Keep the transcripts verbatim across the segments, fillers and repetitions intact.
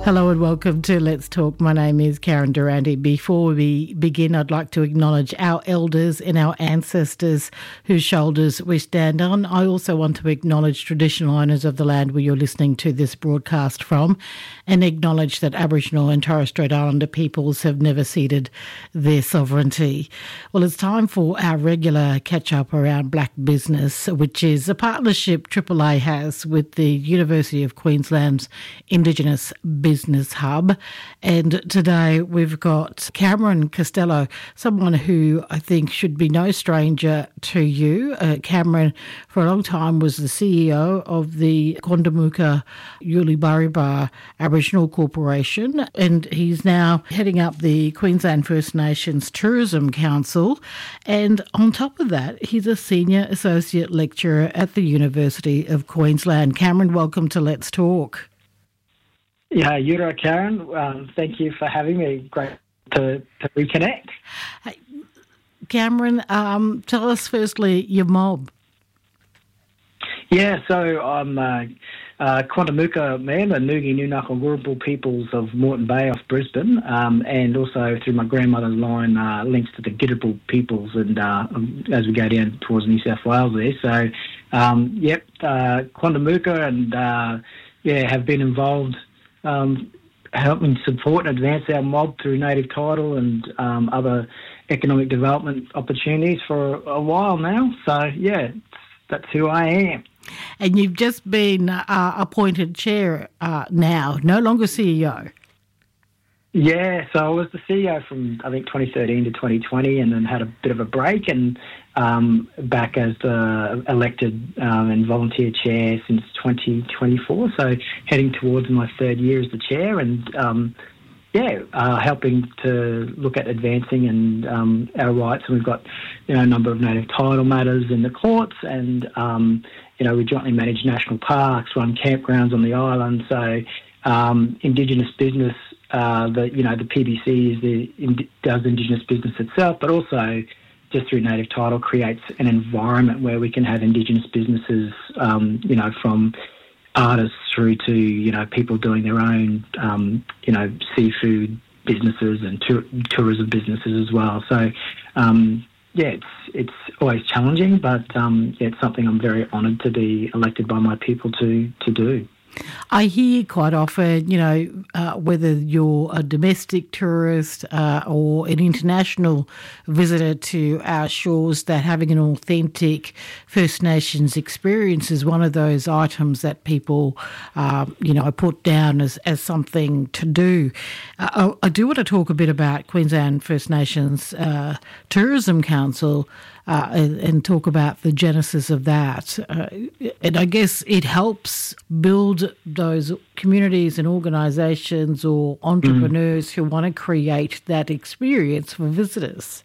Hello and welcome to Let's Talk. My name is Karen Durante. Before we begin, I'd like to acknowledge our elders and our ancestors whose shoulders we stand on. I also want to acknowledge traditional owners of the land where you're listening to this broadcast from, and acknowledge that Aboriginal and Torres Strait Islander peoples have never ceded their sovereignty. Well, it's time for our regular catch-up around black business, which is a partnership Triple A has with the University of Queensland's Indigenous Business Business Hub. And today we've got Cameron Costello, someone who I think should be no stranger to you. Uh, Cameron, for a long time, was the C E O of the Quandamooka Yulubariba Aboriginal Corporation, and he's now heading up the Queensland First Nations Tourism Council. And on top of that, he's a Senior Associate Lecturer at the University of Queensland. Cameron, welcome to Let's Talk. Yeah, Yura, Karen, um, thank you for having me. Great to, to reconnect. Hey, Cameron, um, tell us firstly your mob. Yeah, so I'm uh, uh, Quandamooka man, the Ngugi Nunaka Ngurrumpu peoples of Moreton Bay off Brisbane, um, and also through my grandmother's line, uh, links to the Gidabal peoples, and uh, as we go down towards New South Wales there. So, um, yep, uh, Quandamooka and, uh, yeah, have been involved Um, helping support and advance our mob through native title and um, other economic development opportunities for a while now. So, yeah, that's who I am. And you've just been uh, appointed chair uh, now, no longer C E O. Yeah, so I was the C E O from, I think, twenty thirteen to twenty twenty, and then had a bit of a break, and um, back as the elected um, and volunteer chair since twenty twenty-four. So heading towards my third year as the chair, and um, yeah, uh, helping to look at advancing and um, our rights. And we've got, you know, a number of native title matters in the courts, and um, you know, we jointly manage national parks, run campgrounds on the island. So um, Indigenous business. Uh, the you know the P B C is the in, does Indigenous business itself, but also just through native title creates an environment where we can have Indigenous businesses, um, you know, from artists through to you know people doing their own um, you know seafood businesses and tour, tourism businesses as well. So um, yeah, it's it's always challenging, but um, yeah, it's something I'm very honoured to be elected by my people to to do. I hear quite often, you know, uh, whether you're a domestic tourist uh, or an international visitor to our shores, that having an authentic First Nations experience is one of those items that people, uh, you know, put down as, as something to do. Uh, I, I do want to talk a bit about Queensland First Nations uh, Tourism Council. Uh, and, and talk about the genesis of that. Uh, and I guess it helps build those communities and organisations or entrepreneurs mm. who want to create that experience for visitors.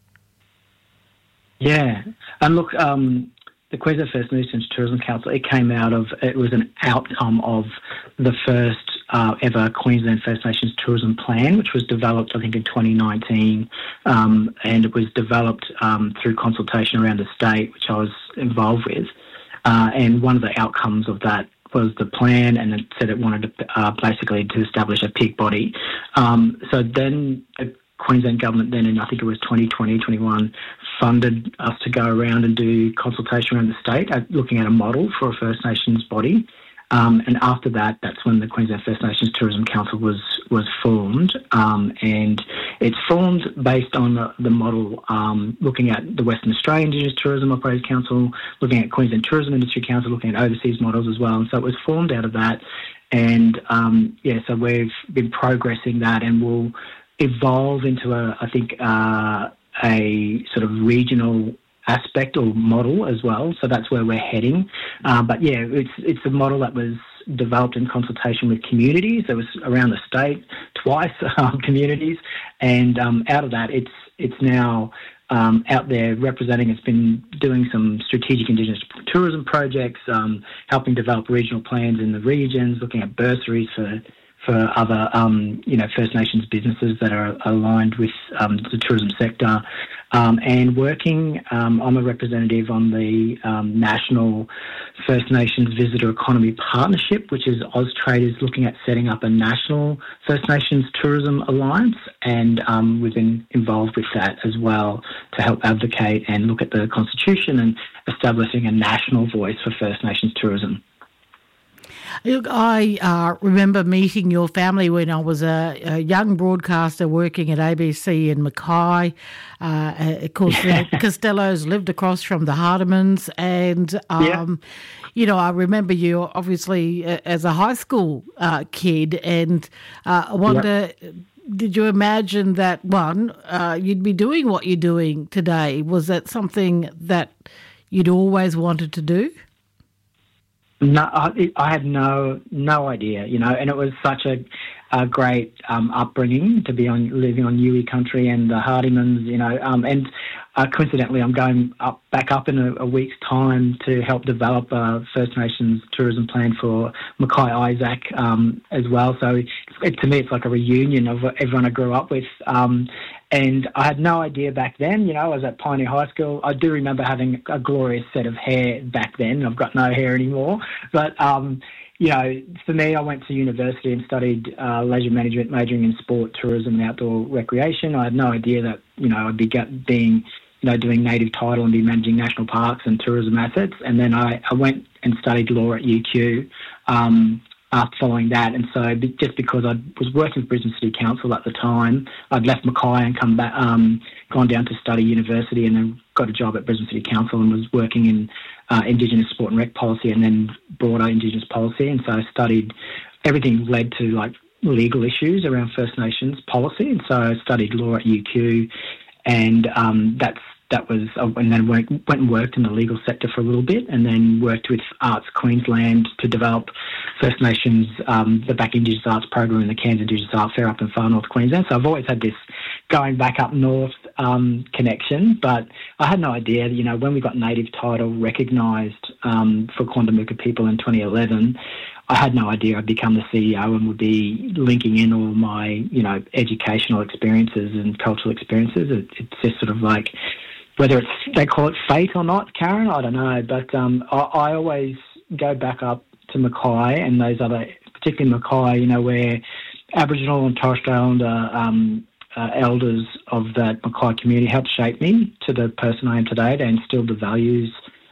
Yeah. And look, um, the Queensland First Nations Tourism Council, it came out of, it was an outcome of the first Uh, ever Queensland First Nations Tourism Plan, which was developed, I think, in twenty nineteen, um, and it was developed um, through consultation around the state, which I was involved with. Uh, and one of the outcomes of that was the plan, and it said it wanted to uh, basically to establish a peak body. Um, so then the Queensland government then, in I think it was twenty twenty, twenty-one, funded us to go around and do consultation around the state, uh, looking at a model for a First Nations body. Um, and after that, that's when the Queensland First Nations Tourism Council was was formed, um, and it's formed based on the, the model um, looking at the Western Australian Indigenous Tourism Operators Council, looking at Queensland Tourism Industry Council, looking at overseas models as well. And so it was formed out of that, and um, yeah, so we've been progressing that, and we'll evolve into a, I think, uh, a sort of regional aspect or model as well. So that's where we're heading. Uh, but yeah, it's it's a model that was developed in consultation with communities. There was around the state twice um, communities, and um, out of that, it's it's now um, out there representing. It's been doing some strategic Indigenous tourism projects, um, helping develop regional plans in the regions, looking at bursaries for. for other, um, you know, First Nations businesses that are aligned with um, the tourism sector. Um, and working, um, I'm a representative on the um, National First Nations Visitor Economy Partnership, which is Austrade is looking at setting up a national First Nations tourism alliance, and um, we've been involved with that as well to help advocate and look at the Constitution and establishing a national voice for First Nations tourism. Look, I uh, remember meeting your family when I was a, a young broadcaster working at A B C in Mackay. Uh, of course, the Costellos lived across from the Hardimans, and um, yeah. you know, I remember you obviously uh, as a high school uh, kid, and uh, I wonder. Yep. Did you imagine that, one, uh, you'd be doing what you're doing today? Was that something that you'd always wanted to do? No, I, I had no no idea, you know, and it was such a, a great um, upbringing to be on living on Yuwi country and the Hardimans, you know, um, and uh, coincidentally, I'm going up back up in a, a week's time to help develop a First Nations tourism plan for Mackay Isaac um, as well. So it, to me, it's like a reunion of everyone I grew up with. Um, And I had no idea back then, you know, I was at Pioneer High School. I do remember having a glorious set of hair back then. I've got no hair anymore. But, um, you know, for me, I went to university and studied uh, leisure management, majoring in sport, tourism and outdoor recreation. I had no idea that, you know, I'd be get, being, you know, doing native title and be managing national parks and tourism assets. And then I, I went and studied law at U Q. Um, After following that, and so just because I was working with Brisbane City Council at the time, I'd left Mackay and come back, um, gone down to study university, and then got a job at Brisbane City Council and was working in uh, Indigenous sport and rec policy, and then broader Indigenous policy. And so I studied everything led to like legal issues around First Nations policy, and so I studied law at U Q, and um, that's. That was, and then went, went and worked in the legal sector for a little bit, and then worked with Arts Queensland to develop First Nations, um, the Back Indigenous Arts program in the Cairns Indigenous Art Fair up in far north Queensland. So I've always had this going back up north um, connection, but I had no idea, you know, when we got native title recognised um, for Quandamooka people in twenty eleven, I had no idea I'd become the C E O and would be linking in all my, you know, educational experiences and cultural experiences. It, it's just sort of like, whether it's they call it fate or not, Karen, I don't know. But um, I, I always go back up to Mackay and those other, particularly Mackay, you know, where Aboriginal and Torres Strait Islander um, uh, elders of that Mackay community helped shape me to the person I am today. They instilled the values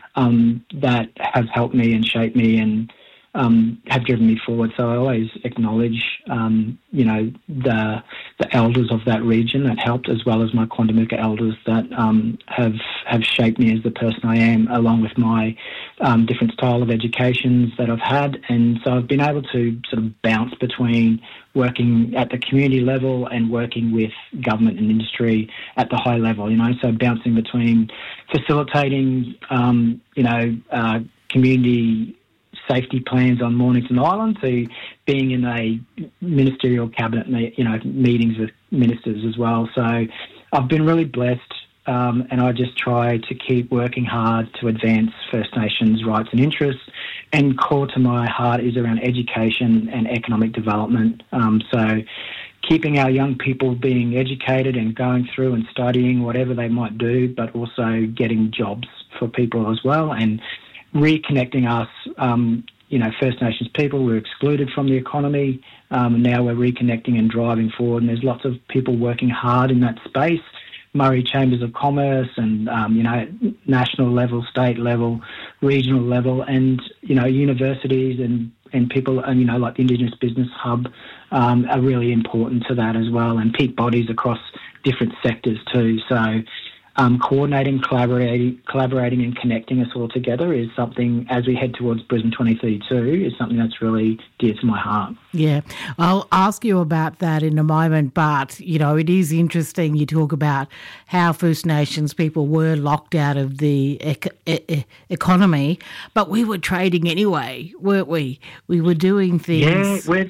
um, that have helped me and shaped me and Um, have driven me forward. So I always acknowledge, um, you know, the the elders of that region that helped, as well as my Quandamooka elders that um, have have shaped me as the person I am, along with my um, different style of educations that I've had. And so I've been able to sort of bounce between working at the community level and working with government and industry at the high level, you know, so bouncing between facilitating, um, you know, uh, community safety plans on Mornington Island to being in a ministerial cabinet, you know, meetings with ministers as well. So I've been really blessed, um, and I just try to keep working hard to advance First Nations rights and interests. And core to my heart is around education and economic development. Um, so keeping our young people being educated and going through and studying whatever they might do, but also getting jobs for people as well, and reconnecting us, um, you know, First Nations people were excluded from the economy. Um, and now we're reconnecting and driving forward. And there's lots of people working hard in that space. Murray Chambers of Commerce and, um, you know, national level, state level, regional level, and, you know, universities and, and people, and, you know, like the Indigenous Business Hub um, are really important to that as well, and peak bodies across different sectors too. So Um, coordinating, collaborating, collaborating and connecting us all together is something, as we head towards Brisbane twenty thirty-two, is something that's really dear to my heart. Yeah, I'll ask you about that in a moment, but, you know, it is interesting you talk about how First Nations people were locked out of the ec- e- economy, but we were trading anyway, weren't we? We were doing things. Yeah, we're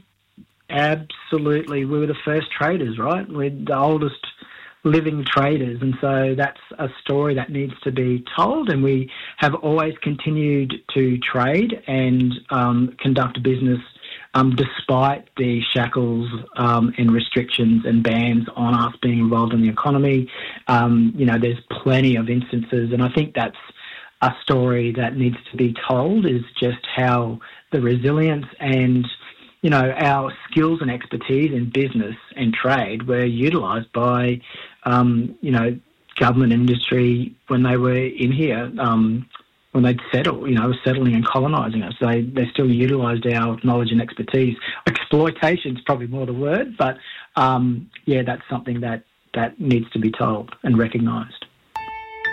absolutely. We were the first traders, right? We're the oldest living traders, and so that's a story that needs to be told, and we have always continued to trade and um, conduct business um, despite the shackles um, and restrictions and bans on us being involved in the economy, um, you know, there's plenty of instances, and I think that's a story that needs to be told, is just how the resilience and, you know, our skills and expertise in business and trade were utilised by, um, you know, government industry when they were in here, um, when they'd settle, you know, settling and colonising us. They they still utilised our knowledge and expertise. Exploitation is probably more the word, but um, yeah, that's something that, that needs to be told and recognised.